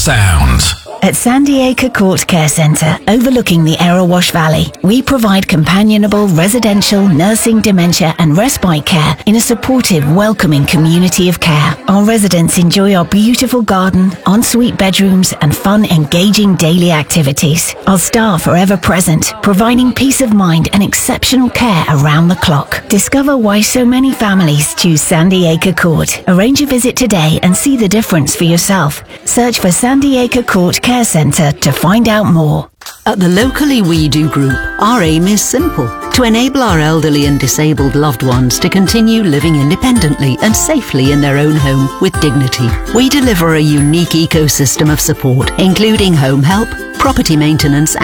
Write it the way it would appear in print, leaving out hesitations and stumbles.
sound. At Sandy Acre Court Care Centre, overlooking the Erewash Valley, we provide companionable residential, nursing, dementia and respite care in a supportive, welcoming community of care. Our residents enjoy our beautiful garden, ensuite bedrooms and fun, engaging daily activities. Our staff are ever present, providing peace of mind and exceptional care around the clock. Discover why so many families choose Sandy Acre Court. Arrange a visit today and see the difference for yourself. Search for Sandy Acre Court Care Centre to find out more. At the Locally We Do Group, our aim is simple: to enable our elderly and disabled loved ones to continue living independently and safely in their own home with dignity. We deliver a unique ecosystem of support, including home help, property maintenance